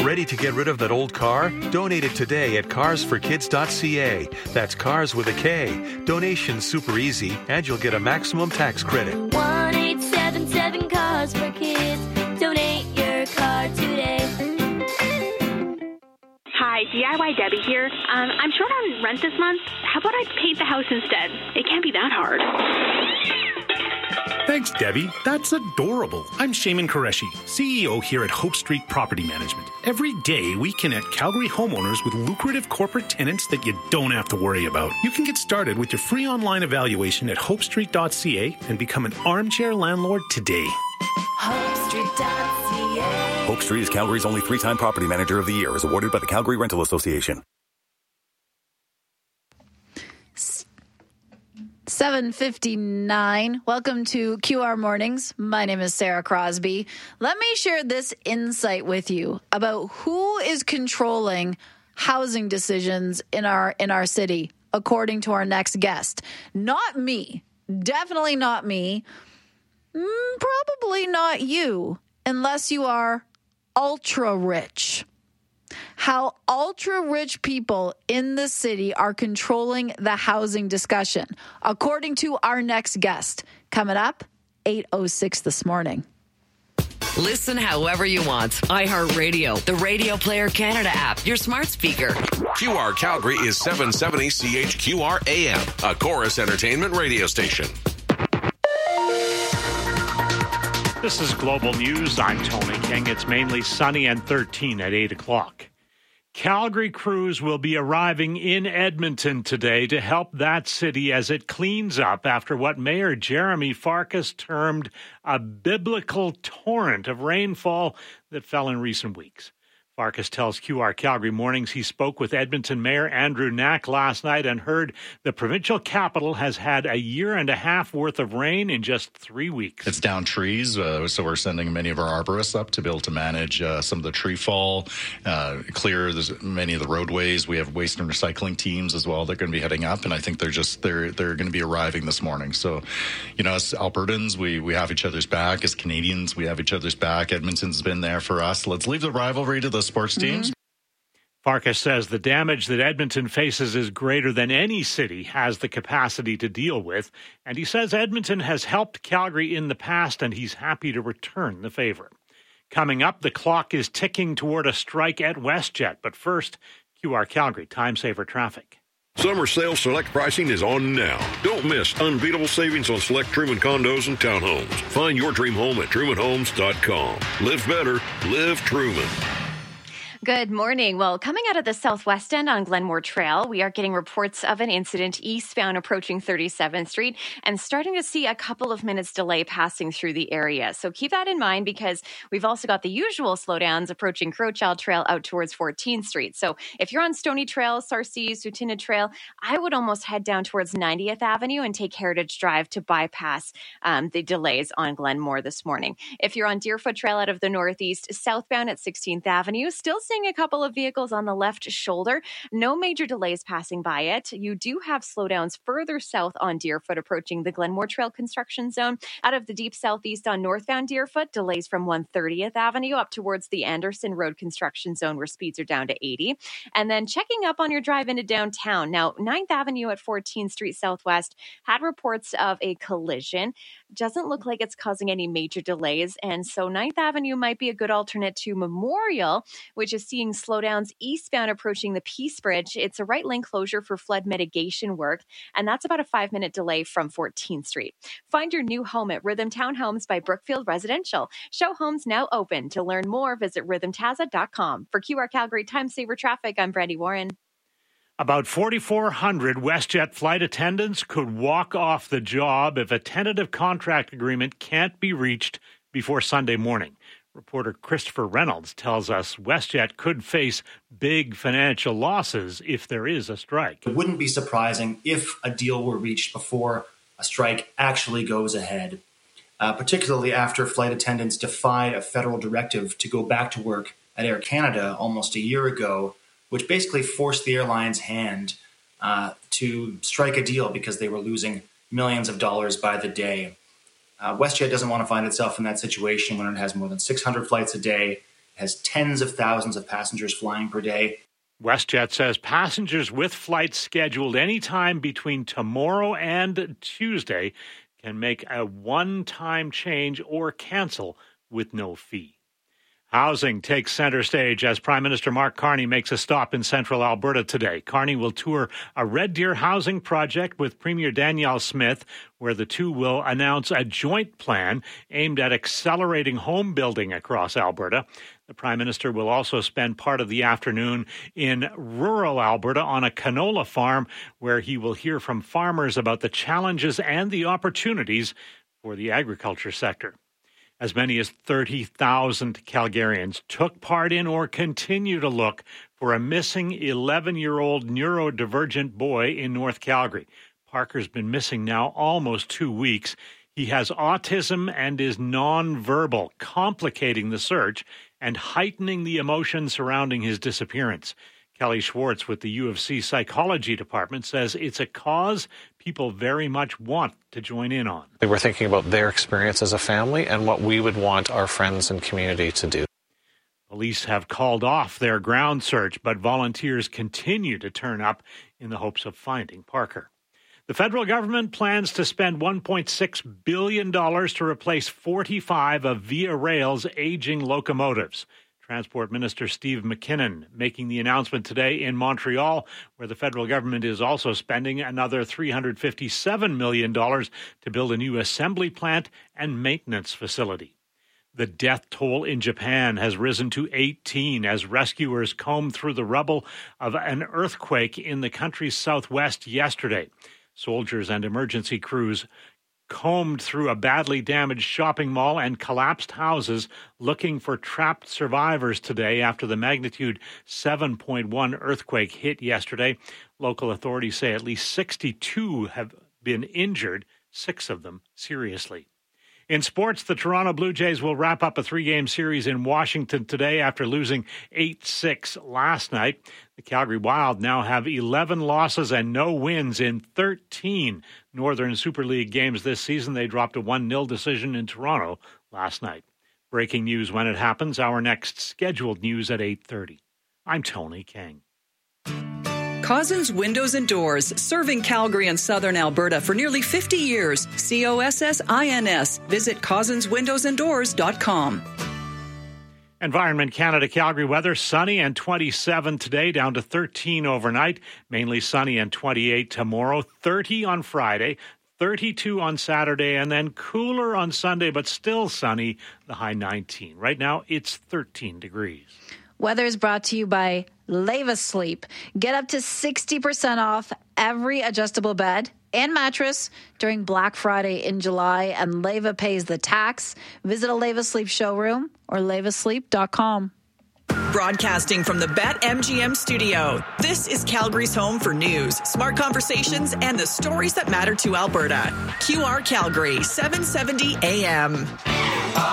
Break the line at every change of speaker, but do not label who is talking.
Ready to get rid of that old car? Donate it today at carsforkids.ca. That's cars with a K. Donation's super easy, and you'll get a maximum tax credit.
1-877-CARS-FOR-KIDS. Donate your car today.
Hi, DIY Debbie here. I'm short on rent this month. How about I paint the house instead? It can't be that hard.
Thanks, Debbie. That's adorable. I'm Shaman Qureshi, CEO here at Hope Street Property Management. Every day, we connect Calgary homeowners with lucrative corporate tenants that you don't have to worry about. You can get started with your free online evaluation at hopestreet.ca and become an armchair landlord today.
HopeStreet.ca.
Hope Street is Calgary's only 3-time Property Manager of the Year, as awarded by the Calgary Rental Association.
7:59. Welcome to QR Mornings. My name is Sarah Crosby. Let me share this insight with you about who is controlling housing decisions in our city, according to our next guest. Not me. Definitely not me. Probably not you, unless you are ultra rich. How ultra-rich people in the city are controlling the housing discussion, according to our next guest. Coming up, 8:06 this morning.
Listen however you want. iHeartRadio, the Radio Player Canada app, your smart speaker.
QR Calgary is 770 CHQR AM, a Chorus Entertainment radio station.
This is Global News. I'm Tony King. It's mainly sunny and 13 at 8 o'clock. Calgary crews will be arriving in Edmonton today to help that city as it cleans up after what Mayor Jeremy Farkas termed a biblical torrent of rainfall that fell in recent weeks. Farkas tells QR Calgary Mornings he spoke with Edmonton Mayor Andrew Knack last night and heard the provincial capital has had a year and a half worth of rain in just 3 weeks.
It's down trees, so we're sending many of our arborists up to be able to manage some of the tree fall, clear many of the roadways. We have waste and recycling teams as well. They're going to be heading up, and I think they're going to be arriving this morning. So, as Albertans, we have each other's back. As Canadians, we have each other's back. Edmonton's been there for us. Let's leave the rivalry to the sports teams.
Farkas says the damage that Edmonton faces is greater than any city has the capacity to deal with, and he says Edmonton has helped Calgary in the past, and he's happy to return the favor. Coming up, the clock is ticking toward a strike at WestJet, but first, QR Calgary Time Saver Traffic.
Summer sale select pricing is on now. Don't miss unbeatable savings on select Truman condos and townhomes. Find your dream home at trumanhomes.com. Live better, live Truman.
Good morning. Well, coming out of the southwest end on Glenmore Trail, we are getting reports of an incident eastbound approaching 37th Street and starting to see a couple of minutes delay passing through the area. So keep that in mind because we've also got the usual slowdowns approaching Crowchild Trail out towards 14th Street. So if you're on Stony Trail, Sarcee, Sutina Trail, I would almost head down towards 90th Avenue and take Heritage Drive to bypass the delays on Glenmore this morning. If you're on Deerfoot Trail out of the northeast, southbound at 16th Avenue, still seeing a couple of vehicles on the left shoulder. No major delays passing by it. You do have slowdowns further south on Deerfoot approaching the Glenmore Trail construction zone. Out of the deep southeast on northbound Deerfoot, delays from 130th Avenue up towards the Anderson Road construction zone where speeds are down to 80. And then checking up on your drive into downtown. Now, 9th Avenue at 14th Street Southwest had reports of a collision. Doesn't look like it's causing any major delays. And so 9th Avenue might be a good alternate to Memorial, which is seeing slowdowns eastbound approaching the Peace Bridge. It's a right lane closure for flood mitigation work, and that's about a 5-minute delay from 14th Street. Find your new home at Rhythm Townhomes by Brookfield Residential. Show homes now open. To learn more, visit rhythmtaza.com. For QR Calgary Time Saver Traffic, I'm Brandy Warren.
About 4,400 WestJet flight attendants could walk off the job if a tentative contract agreement can't be reached before Sunday morning. Reporter Christopher Reynolds tells us WestJet could face big financial losses if there is a strike.
It wouldn't be surprising if a deal were reached before a strike actually goes ahead, particularly after flight attendants defied a federal directive to go back to work at Air Canada almost a year ago, which basically forced the airline's hand to strike a deal because they were losing millions of dollars by the day. WestJet doesn't want to find itself in that situation when it has more than 600 flights a day It has tens of thousands of passengers flying per day.
WestJet says passengers with flights scheduled anytime between tomorrow and Tuesday can make a one-time change or cancel with no fee. Housing takes center stage as Prime Minister Mark Carney makes a stop in central Alberta today. Carney will tour a Red Deer housing project with Premier Danielle Smith, where the two will announce a joint plan aimed at accelerating home building across Alberta. The Prime Minister will also spend part of the afternoon in rural Alberta on a canola farm, where he will hear from farmers about the challenges and the opportunities for the agriculture sector. As many as 30,000 Calgarians took part in or continue to look for a missing 11-year-old neurodivergent boy in North Calgary. Parker's been missing now almost 2 weeks. He has autism and is nonverbal, complicating the search and heightening the emotion surrounding his disappearance. Kelly Schwartz with the U of C Psychology Department says it's a cause people very much want to join in on.
We're thinking about their experience as a family and what we would want our friends and community to do.
Police have called off their ground search, but volunteers continue to turn up in the hopes of finding Parker. The federal government plans to spend $1.6 billion to replace 45 of Via Rail's aging locomotives. Transport Minister Steve McKinnon making the announcement today in Montreal, where the federal government is also spending another $357 million to build a new assembly plant and maintenance facility. The death toll in Japan has risen to 18 as rescuers comb through the rubble of an earthquake in the country's southwest yesterday. Soldiers and emergency crews combed through a badly damaged shopping mall and collapsed houses looking for trapped survivors today after the magnitude 7.1 earthquake hit yesterday. Local authorities say at least 62 have been injured, 6 of them seriously. In sports, the Toronto Blue Jays will wrap up a 3-game series in Washington today after losing 8-6 last night. The Calgary Wild now have 11 losses and no wins in 13 Northern Super League games this season. They dropped a 1-0 decision in Toronto last night. Breaking news when it happens. Our next scheduled news at 8:30. I'm Tony King.
Cozzens Windows and Doors, serving Calgary and southern Alberta for nearly 50 years. COSSINS. Visit CozzensWindowsandDoors.com.
Environment Canada Calgary weather, sunny and 27 today, down to 13 overnight. Mainly sunny and 28 tomorrow, 30 on Friday, 32 on Saturday, and then cooler on Sunday, but still sunny, the high 19. Right now, it's 13 degrees.
Weather is brought to you by Leva Sleep. Get up to 60% off every adjustable bed and mattress during Black Friday in July, and Leva pays the tax. Visit a Leva Sleep showroom or levasleep.com.
Broadcasting from the BetMGM studio, this is Calgary's home for news, smart conversations, and the stories that matter to Alberta. QR Calgary, 770 AM.